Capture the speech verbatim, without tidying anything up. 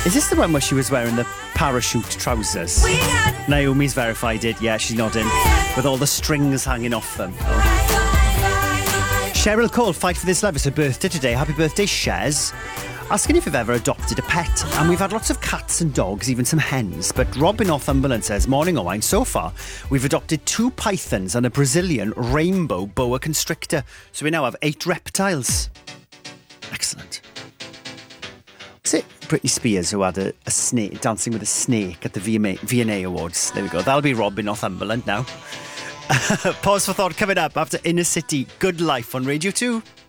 Is this the one where she was wearing the parachute trousers? Naomi's verified it. Yeah, she's nodding. With all the strings hanging off them. Oh. Cheryl Cole, Fight for This Love. It's her birthday today. Happy birthday, Shez. Asking if you've ever adopted a pet. And we've had lots of cats and dogs, even some hens. But Rob in Northumberland says, morning, Owain. So far, we've adopted two pythons and a Brazilian rainbow boa constrictor. So we now have eight reptiles. Excellent. Was it Britney Spears who had a, a snake, dancing with a snake at the V M A, V and A Awards? There we go. That'll be Rob in Northumberland now. Pause for thought coming up after Inner City. Good Life on Radio two.